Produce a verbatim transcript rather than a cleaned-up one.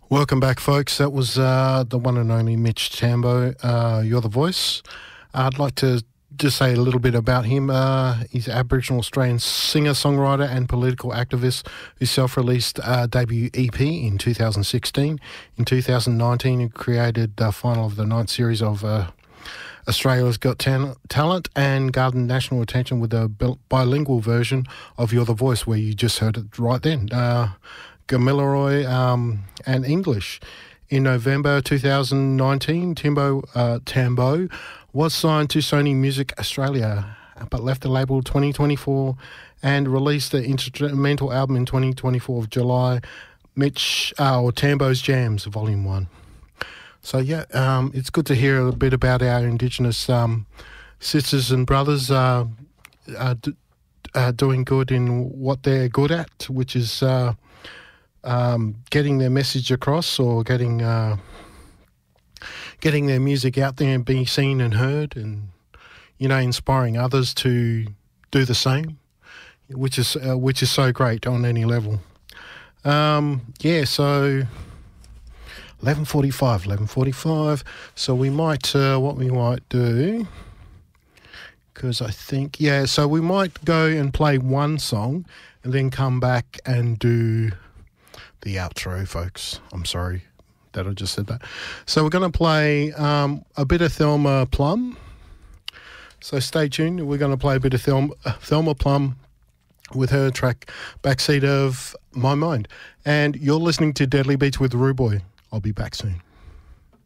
Welcome back, folks. That was uh, the one and only Mitch Tambo. Uh, You're the Voice. I'd like to just say a little bit about him. Uh, he's an Aboriginal Australian singer, songwriter and political activist who self-released uh, debut E P in two thousand sixteen. In two thousand nineteen, he created the final of the ninth series of uh, Australia's Got Tan- Talent and garnered national attention with a bilingual version of You're the Voice, where you just heard it right then. Uh, Gamilaroi um, and English. In November two thousand nineteen, Timbo uh, Tambo was signed to Sony Music Australia, but left the label twenty twenty-four and released the instrumental album in twenty twenty-four of July, Mitch uh, or Tambo's Jams, Volume One. So yeah, um, it's good to hear a bit about our Indigenous um, sisters and brothers uh, uh, d- uh, doing good in what they're good at, which is uh, um, getting their message across or getting uh, getting their music out there and being seen and heard, and you know, inspiring others to do the same, which is uh, which is so great on any level. Um, yeah, so. eleven forty-five, eleven forty-five. So we might, uh, what we might do, because I think, yeah, so we might go and play one song and then come back and do the outro, folks. I'm sorry that I just said that. So we're going to play um, a bit of Thelma Plum. So stay tuned. We're going to play a bit of Thelma, Thelma Plum with her track Backseat of My Mind. And you're listening to Deadly Beats with Ruboy. I'll be back soon.